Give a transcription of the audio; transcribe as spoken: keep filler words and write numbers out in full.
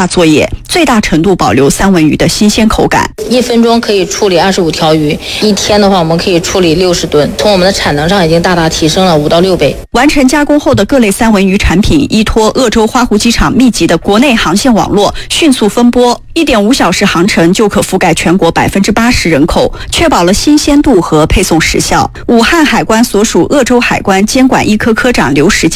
化作业，最大程度保留三文鱼的新鲜口感。 一分钟可以处理二十五条鱼，一天的话我们可以处理六十吨，从我们的产能上已经大大提升了五到六倍。 完成加工后的各类三文鱼产品，依托鄂州花湖机场密集的国内航线网络，迅速分拨，一点五小时航程就可覆盖全国百分之八十人口，确保了新鲜度和配送时效。武汉海关所属鄂州海关监管一科科长刘时